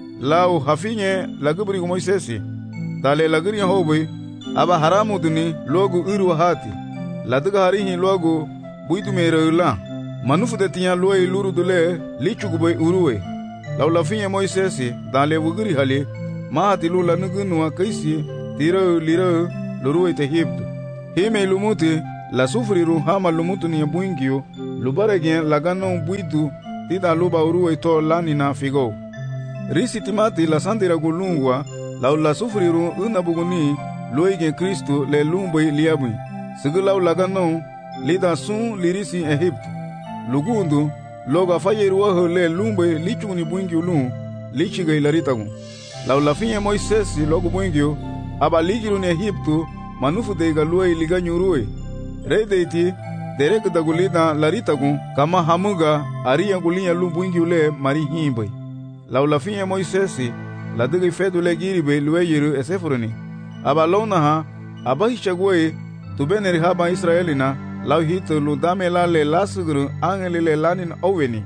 lau hafinye lagubri Moisesi dale lagiri hobi aba haramu duni logu uru hati laduga harihi logu buitu mereula manufu de tinya loe luru dule lichugubai uruwe lau lafinye Moisesi dale wugiri hali mahati lu lanugunu kaisi tiro liro luru ite Egipto. Hime lumuti la sufriru hama lumutu ni buingio lubaregen lagano buidu tita luba uru ito lanina figo. Risi timati la sandira gulungwa la sufriru unabuguni loige Kristo le lumbai liabui. Sigilau lagano lida sun lirisi Egipto. Lugundu loga fayeruaho le lumbai lichuni buingio lun lichiga ilaritagun. La finye Moisesi logo buingio aba ligiru ni Egipto manufu deiga luai liga nyurue. Rei deiti derek dagulita laritagun kama hamuga aria gulinya lumbuingi ule mari himbai. La finye Moisesi la digi fedu le giribe lueyiru esefuruni. Aba lonaha aba hichagwe tubeneri haba Israelina lau hito ludame la le lasuguru angeli le lanin oweni.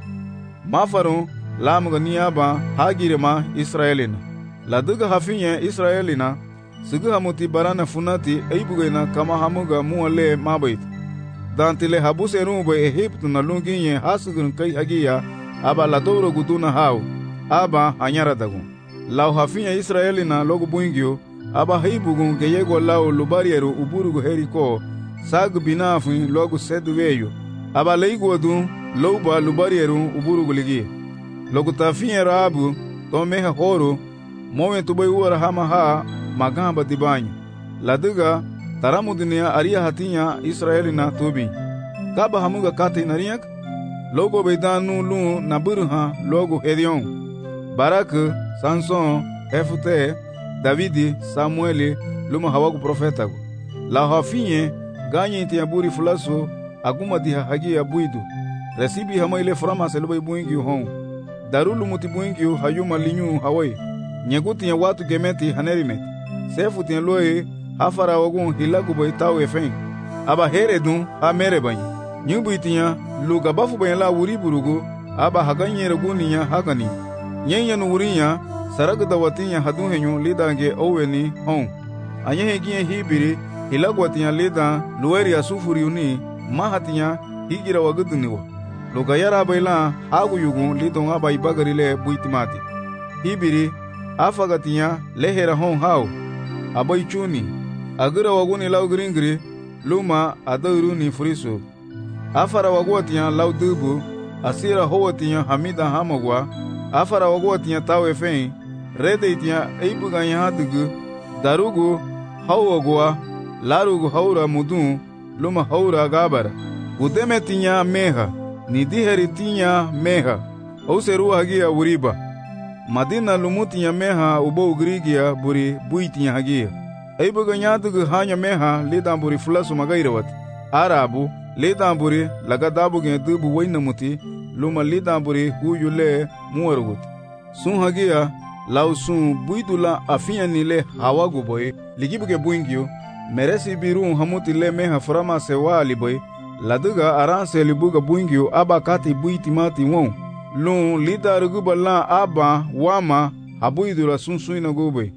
Mafaru lamuga niaba hagirema Israelina. La diga hafinye Israelina sigu hamuti barana funati eibugena kama hamuga muale mabait. Dantile habuse rumbe Egipto na lunginye hasugun kai hagia aba la doro guduna hau aba anyara dagun. Lau hafinya Israelina logo buingio aba heibugun geyego lau lubarieru uburugu heriko sagu binafin logo seduweyo aba leiguadun louba lubarieru uburugu ligi. Logo tafinya rabu tomeha horo momen tubai uara hama haa magamba dibanyo. Ladiga taramudinia aria hatinya Israelina tubi. Kaba hamuga kati nariyak logo beidanu lu naburha logo Hedion, Barak, Samson, Hefute, Davidi, Samueli luma hawagu profetagu. La hafinye ganyi tiaburi fulaso aguma diha hagia buidu. Resibi hama ile frama selubai buingi hon. Darulu mutibuingi hayuma linyu hawai. Nyeguti ya watu gemeti hanerimeti. Sefu tien loe hafara wagun hilagu bai tau efeng. Aba heredun ha merebanyi. Nyubu itinya luga bafu bayan la wuri burugu aba haganye reguninya hagani. Nyenya nu wurinya saragda watinya hadun henyu lidange oweni hon. Anya hegiye hibiri hilagu watinya lidan lueri asufuri uni mahatinya higira waguduniwa. Luga yara baila hagu yugun lidon aba ibagarile buitimati. Hibiri afagatinya lehera hon hau abai chuni agira waguni lau gringri luma adauruni furiso afara wagwatinya lau dubu asira howatinya hamida hamagwa afara wagwatinya tawe fein redetinya eibuganya hadugu darugu hawagwa larugu haura mudun luma haura gabara udemetinya meha nidiheritinya meha auseru hagia uriba Madina lumutinya meha ubo ugrigia buri buitinya hagia. Eibuga nyadugu hanya meha lidan buri fulasu magairawat. Arabu lidan buri lagadabu gen dubu wainamuti luma lidan buri huyule muwarugut. Sun hagia lau sun buidula afinya nile hawagu boy ligibuge buingio meresi birun hamuti le meha frama sewa liboy laduga aranse libuga buingio abakati buitimati won. Lun lida ruguba la aba wama habuidura sunsuina gube.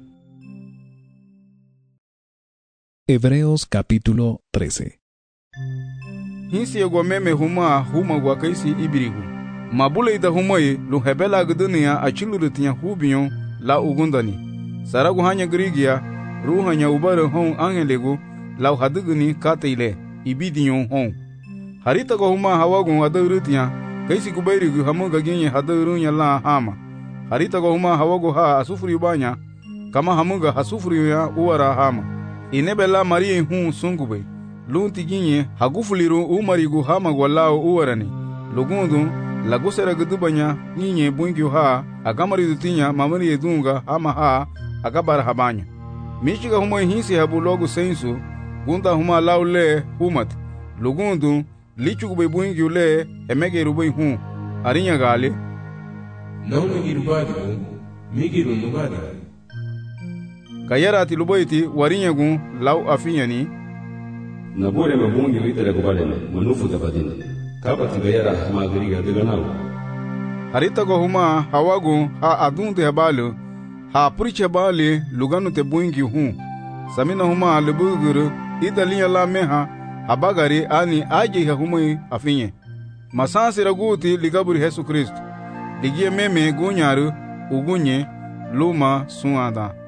Hebreos capítulo 13. Hinsi yagwameme huma gwakaisi ibirigu. Mabule ida humai lu hebela gdunia achilurutinya hubiyon la ugundani. Saragu hanya grigia ruhanya ubare hon angelegu la haduguni kateile ibidiyon hon. Harita go huma hawagun adurutinya kaisi kubairigu hamuga genye hadarunya la hama. Harita go huma hawago ha asufuri banya kama hamuga hasufuri ya uara hama. Inebela marie hun sungube. Lunti genye hagufuliru umarigu hama gwalao uarani. Lugundu lagusera gudubanya ninye buingyo ha agamari dutinya mamari edunga hama ha agabara habanya. Michiga huma hinsi habu logu sensu gunda huma laule humat. Lugundu lichugube buingyo le emege rubai hun arinya gale Não me girbadi migiru nubadi kayara ti lubaiti warinya gun lau afinyani Nabure mabungi litere kubalene manufu tapadina kapa tigayara magriga diganau harita go huma hawagu ha adunde habalu ha puriche bali luganu te buingi hun samina huma lebuguru idalinya la meha habagari ani aje humai afinye masansi raguti ligaburi Yesu Kristo ligie meme gunyaru ugunye luma suada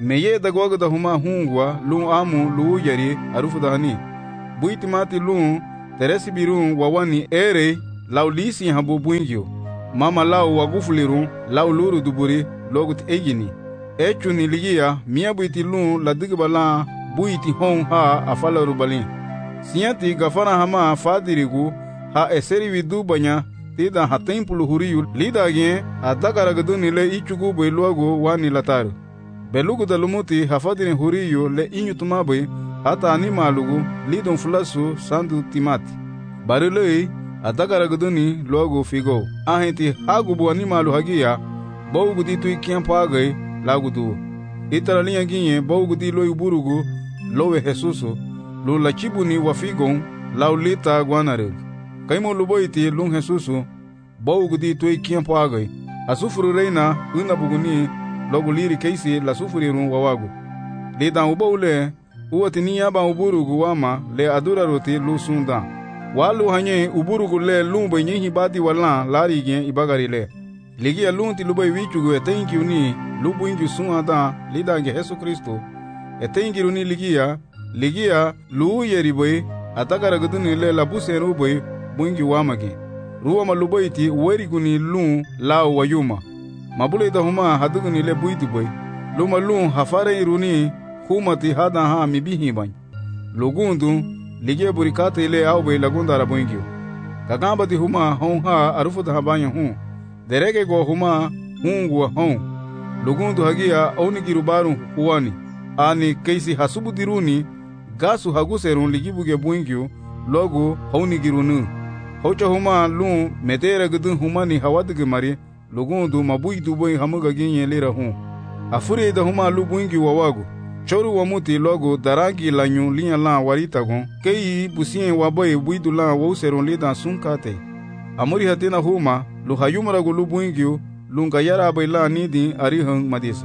meye dagwaga da huma hungwa lu amu lu yari arufu da hani buiti mati lu teresi birun wawani ere laulisi habu buingyo mama lau wagufulirun lau luru duburi logut egini echuni ligia mia buiti lu la digbala buiti hon ha afala rubalin siyanti gafana hama fadirigu ha eseri widu banya tida ha templu huriyu lidagien adagaragaduni le ichugu beluago wani lataru belugu dalumuti hafadini huriyu le inyutumabe hata animalugu lidon fulasu sandu timati barilei adagaragaduni logo figo ahenti hagubu animalu hagia bawgudi tui kiampagai lagudu itaralinha ginye bawgudi loi burugu lowe jesusu lu lachibuni wafigon laulita guanareg kaimo luboiti lung jesusu bawgudi tui kiampagai asufuru reina unabuguni logo liri keisi la sufurirun wawagu lidan ubaule uwatiniya ba uburugu wama le aduraroti lu sundan walu hanye uburugu le lumbe nyihi badi wala lari gen ibagari le ligia lunti lubai wichugu etenki uni lubu ingi sunada lidange Yesu Kristo etenki uni ligia lu yeriboy atagaragaduni le labuseru boy bungi wamagi ruwa lubaiti weriguni lu la wayuma mabule da huma haduguni le buiti boy luma lu hafare iruni humati hada ha mibihi ban lugundu ligia burikate le awbe lagunda rabungio kagamba di huma hon ha arufu da habanya hu derege go huma hungwa hon lugundu hagia oni girubaru huani ani keisi hasubu diruni gasu haguserun ligibuge buingio logo honi girunu hocha huma lu medera gudun humani hawadige mari lugundu mabuidu boy hamuga ginye lira hu afuri da huma lu buingio wawagu choru wamuti logo darangi lanyu linya la warita gon kei busien waboy buidu la wauseron lida sunkate amuri hatina huma lu hayumara gulu buingio lunga yara baila nidi arihang madisa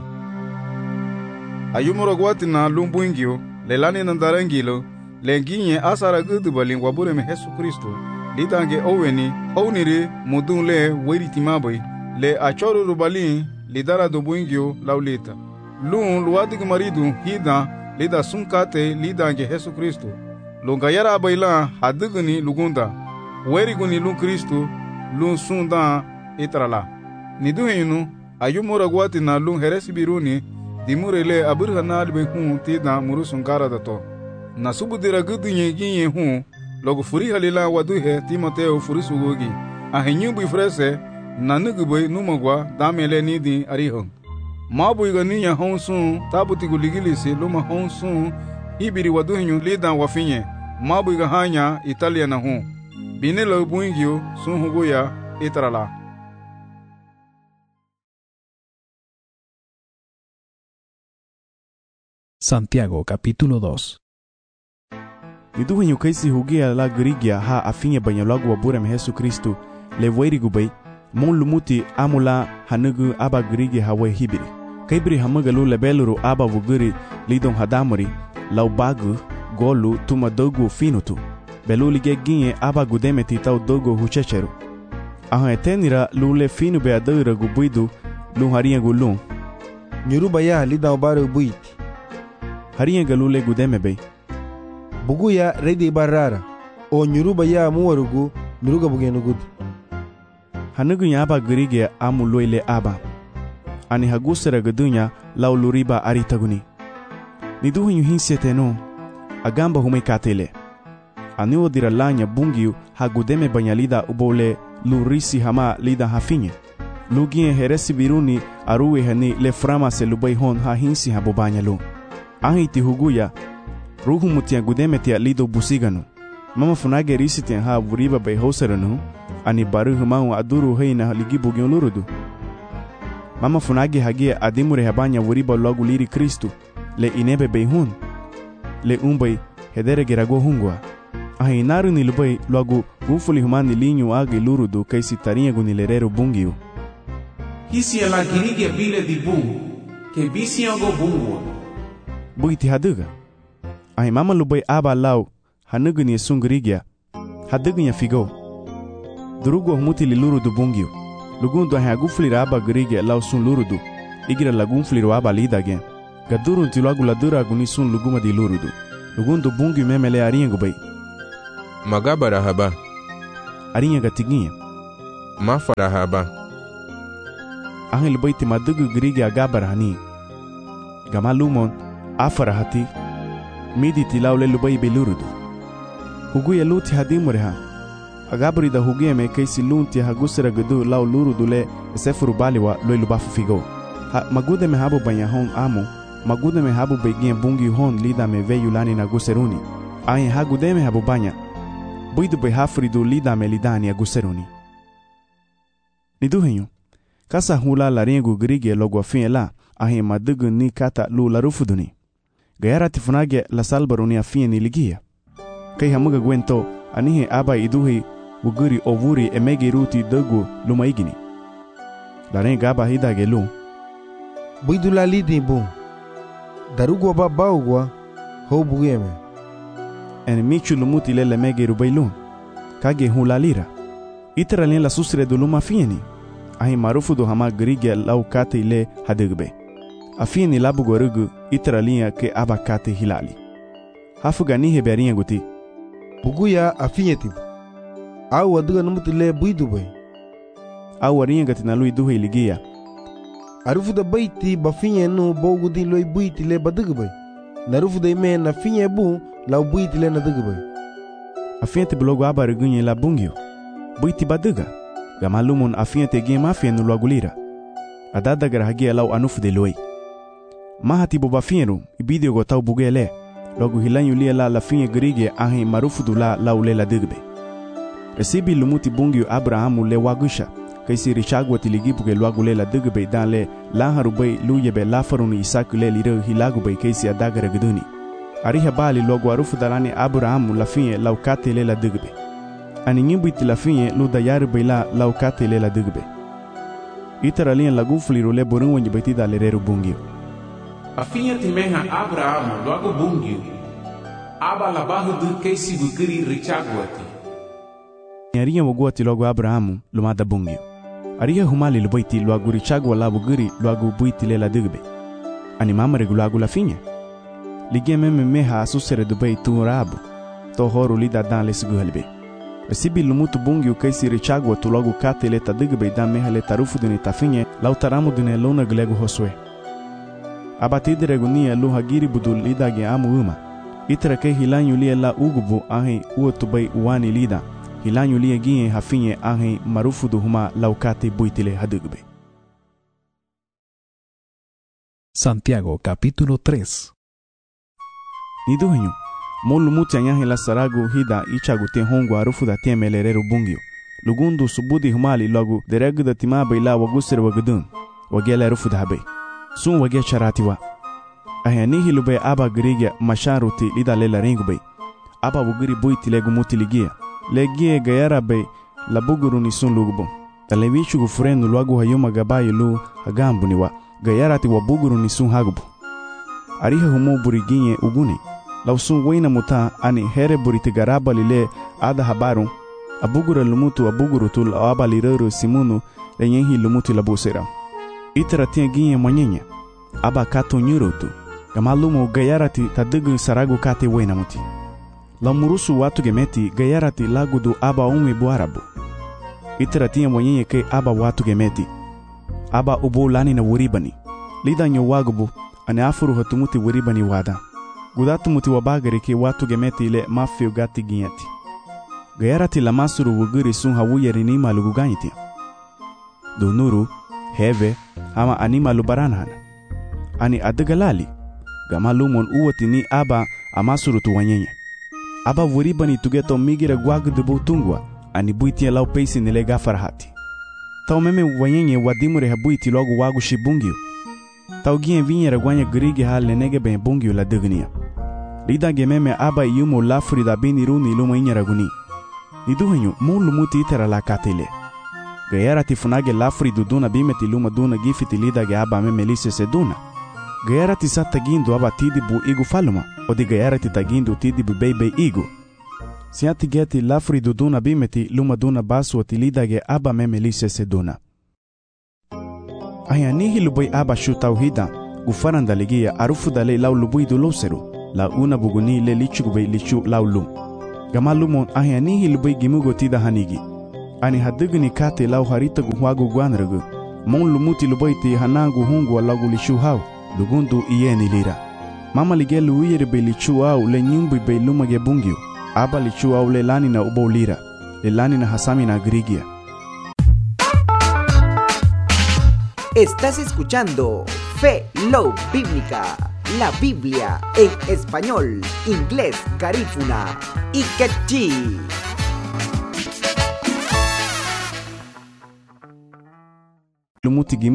ayumara gwatina lu buingio lelani nandarangilo lenginye asara gudu balin wabure me Yesu Kristo lidange oweni honire mudun le weritimaboy le achoru rubalin lidara do buingio laulita lun luwadig maridu hida lida sunkate lidange Yesu Kristo lunga yara baila hadugni lugunda weriguni lun Kristo lun sunda itrala niduhinu ayumura gwatina lun heresi biruni dimurele aburhanal be hu tida murusun garadato nasubudira gudunye ginye hu logo furi halila waduhe Timoteo furisugogi ahenyu frese nanugubay numagwa damele nidi arihon mabu igania honsun tabuti guligilisi luma honsun ibiri waduhinyu lida wafinye mabu igahanya Italia na hu binelo buingio sun hugoya itrala. Santiago capítulo 2. Niduhinyu kaisi hugia la grigia ha afinye banyalagu wabure me Yesu Kristo le wairigubay mon lumuti amula hanugu aba grigia hawe hibiri kaibri hamagalu lebeluru aba wuguri lidon hadamuri laubagu golu tuma dogu finutu belulige ginye aba gudemeti tau dogo huchecheru ahan etenira lule finu be adura gubuidu lu harinha gulun nyuruba ya lida obare buiti harinha galule gudeme be bugu ya redi barara o nyuruba ya muwarugu miruga bugenu gud hanugu ya aba grige amu loile aba ani hagusera gadunya lauluriba aritaguni niduhinyu hinseteno agamba humekatele ani odira lanya bungiu hagudeme banyalida ubole lurisi hama lida hafinye lugie heresi biruni aruwe hani le frama se lubai hon ha hinsi habobanyalu ahiti huguya ruhu mutia gudeme tia lido busiganu mama funage risitian ha vuriba bai hoseranu ani baru humau aduru heina ligibu gyolurudu mama funage hagia adimure habanya vuriba logu liri Kristu le inebe beihun le umbai hedere gerago hungwa ahi naru ni lubai logu gufuli humani linyu agi lurudu kaisi tarinha gunilerero bungiu hisi ala girige bile di bungu ke bisi ago bungu buiti haduga ahi mama lubai aba lau hanuguni sungrigia hadugunya figo durugo humuti li lurudu bungiu lugundu ahi agufuli aba grigia lau sun lurudu igira lagunfuli aba lidagen Gadurun ti logo ladura guni sun luguma di lurudu. Lugundu bungi memele aringa bay. Magabara haba. Aringa tiguinha. Mafara haba. Angel bay ti madugu grigi agabara hani. Gamalumon afara hati. Midi ti laule lubay belurudu. Huguya luti hadimure ha. Agabri da huguya me kaisi lunti hagusera gudu lau lurudu le sefuru baliwa loi lubafu figo. Magude me habu banya hon amu. Magude me habu begin bungi hon lida me veyu lani na guseruni. Ayin hagude me habu banya. Buidu be hafridu lida me lidani a guseruni. Niduhenyo. Kasa hula la rengu grige logo afin la. Ahin madugu ni kata lu la rufuduni. Gayara tifunage la salbaruni afin ni ligia. Kai hamuga gwento anihe aba iduhi wuguri ovuri emegi ruti dogu lumaigini. La renga aba hidage lu. Buidu la lidi bun. Darugwa ba baugwa ho bugeme. En michu lumuti le mege rubailun. Kage hula lira. Itera len la susre do luma fieni. Ahi marufu do hama grige lau kate ile hadegbe. Afieni labu gorugu itera linha ke aba kate hilali. Hafuga nihe berinha guti. Buguya afinyeti. Au aduga numuti le buidu bay. Au arinha gatina lui duhe iligia. Arufu da baiti bafinye no bogudi loi buiti le baduga bay. Narufu da ime na finye bu lau buiti le naduga bay. Afinyeti blogo aba regunye la bungyo. Buiti baduga. Gamalumon afinyeti gem afienu luagulira. Adada garahagia lau anufu de loi. Mahati bo bafinyeru ibidio gotau bugele. Logo hilanyu lia la finye grige ahi marufu du lau le la digbe. Resibi lumuti bungyo Abrahamu le wagusha. Kaisi richagwa tiligipuke luagule la digbe dan le laharubay luyebe lafaruni isaku le liro hilagubay kaisi adagara guduni. Ariha bali logo arufu dalani Abrahamu la finye lau kate le la digbe. Ani nyimbuiti la finye lu dayarubay lau kate le la digbe. Itara lian lagufliru le borunwa nyibetida le reru bungyo. Afinha timeha Abrahamu logo bungyo. Aba la barra do kaisi gukiri richagwati. Aria woguati logo Abrahamu lumada bungyo. Aria humali lubaiti logo richagwa la bugiri logo buiti le la digbe. Ani mama regulago la finha. Ligia meme meha asusere dubai tu rabu. To horu lida dan le siguhalbe. Resibi lumutu bungyo kaisi richagwa tu logo kate le ta digbe dan meha le tarufu duni ta finha lau taramu dune luna glego hoswe. Abatide regunia lu hagiri budul lida ge amu uma. Itara ke hilanyu lia la ugubu ahi uotubai uwani lida. Hilanyu lia gie hafinye ahi marufu du huma laukate buitile hadugbe. Santiago capítulo 3. Niduhenyo. Molu muti anyahi la saragu hida ichagu te hongu arufu da temelerero bungyo. Lugundu subudi humali logu deregu da timabe ila wagusir wagudun. Wagele arufu da habe. Sun wage charatiwa. Ahanihi lube aba grige masharuti lida lela ringube. Aba wugiri buiti legu muti ligia. Legie gayara be la buguru ni sun lugubo. Talevichu gufurenu luagu hayuma gabayi lu hagambu niwa. Gayara ti wa buguru ni sun hagubu. Ariha humu buriginye uguni. Lau sun wena muta ani here buriti garaba lile ada habaru. Abugura lumutu abuguru tul aba lirero simunu lenyehi lumutu labusera. Itara tia ginye mwanyenye. Aba kato nyurutu. Gamalumo gayarati tadugu saragu kate wena muti. La murusu watu gemeti gayarati lagudu aba ume buarabu. Itara tia mwanyenye ke aba watu gemeti. Aba ubu lani na wuribani. Lida nyo wagubu ane afuru hatumuti wuribani wada. Gudatu muti wabagari ke watu gemeti ile mafio gati ginyati. Gayarati la masuru wuguri sun hawuyeri ni malugu ganyiti. Dunuru, heve, ama anima lubaranhana. Ani adagalali. Gamalumon uwati ni aba amasuru tuwanyenye. Aba wuribani tugeto migira gwagu dubu tungwa. Ani buitia lau peisi nile gafarahati. Tau meme wanyenye wadimure habuiti logu wagu shibungyo. Tau gien vinyera gwanya grigi hal nenege ben bungyo la dugnia. Lida gememe aba yumo lafri da bini runi luma inyera guni. Niduhenyo mulu muti itera la katele. Gayara tifunage lafri duduna bimeti luma duna gifiti lida ge aba meme lise seduna. Gayara ti satagindu aba tidibu igu faluma. Odi gayara ti tagindu tidibu bebe igu. Siati geti lafri duduna bimeti luma duna basu oti lida ge aba meme lise seduna. Ayanihi lubay aba shu tauhida. gufaran dalegia arufu dale lau lubuidu losero la una buguni le lichugube lichu laulu gamalumon ahiani hilbui gimugo tida hanigi ani hadugni kate lau harita guhwagu gwanregu mon lumuti lubaiti hanangu hungu lagu lichu hau lugundu iyeni lira mama lige luire be lichu au le nyumbu be lumage bungio aba lichu au le lanina ubo lira le lanina hasamina grigia. Estás escuchando Fe Love Bíblica, la Biblia en español, inglés, garífuna y quechí. Lumuti